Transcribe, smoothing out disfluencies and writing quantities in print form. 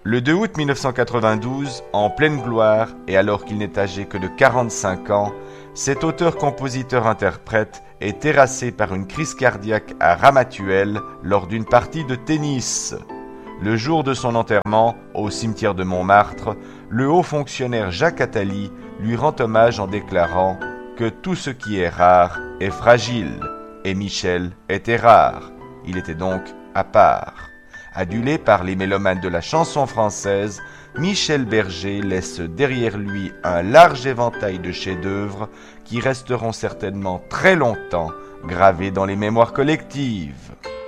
Le 2 août 1992, en pleine gloire et alors qu'il n'est âgé que de 45 ans, cet auteur-compositeur-interprète est terrassé par une crise cardiaque à Ramatuelle lors d'une partie de tennis. Le jour de son enterrement, au cimetière de Montmartre, le haut fonctionnaire Jacques Attali lui rend hommage en déclarant que tout ce qui est rare est fragile, et Michel était rare. Il était donc à part. Adulé par les mélomanes de la chanson française, Michel Berger laisse derrière lui un large éventail de chefs-d'œuvre qui resteront certainement très longtemps gravés dans les mémoires collectives.